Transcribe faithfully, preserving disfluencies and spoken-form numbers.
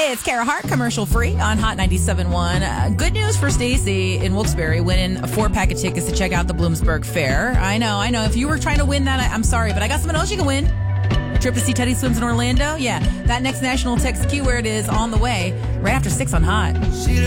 Hey, it's Kara Hart, commercial free on Hot ninety-seven point one. Uh, good news for Stacy in Wilkes-Barre, winning a four-pack of tickets to check out the Bloomsburg Fair. I know, I know. If you were trying to win that, I, I'm sorry, but I got someone else you can win. A trip to see Teddy Swims in Orlando? Yeah, that next national text keyword is on the way right after six on Hot.